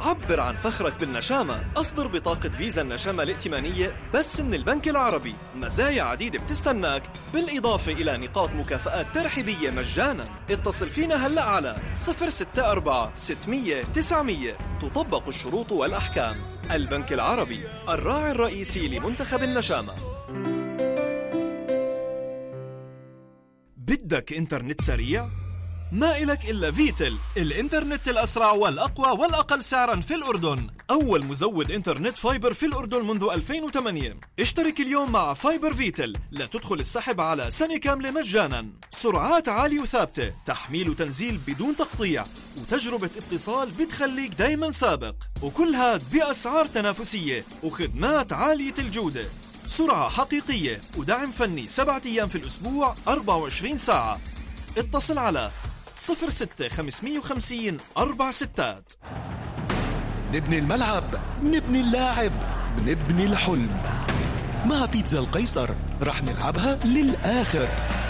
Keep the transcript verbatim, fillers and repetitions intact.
عبر عن فخرك بالنشامة. أصدر بطاقة فيزا النشامة الائتمانية بس من البنك العربي. مزايا عديدة بتستناك، بالإضافة إلى نقاط مكافآت ترحيبية مجانا. اتصل فينا هلأ على صفر ستة أربعة ستمية تسعمية. تطبق الشروط والأحكام. البنك العربي، الراعي الرئيسي لمنتخب النشامة. بدك إنترنت سريع؟ ما إلك إلا فيتل، الإنترنت الأسرع والأقوى والأقل سعراً في الأردن. أول مزود إنترنت فايبر في الأردن منذ ألفين وثمانية. اشترك اليوم مع فايبر فيتل لا تدخل السحب على سنة كاملة مجاناً. سرعات عالية وثابتة، تحميل وتنزيل بدون تقطيع، وتجربة اتصال بتخليك دايماً سابق، وكل هاد بأسعار تنافسية وخدمات عالية الجودة. سرعة حقيقية ودعم فني سبعة أيام في الأسبوع أربعة وعشرين ساعة. اتصل على صفر ستة خمسمية وخمسين أربع ستات. نبني الملعب، نبني اللاعب، بنبني الحلم. مع بيتزا القيصر رح نلعبها للآخر.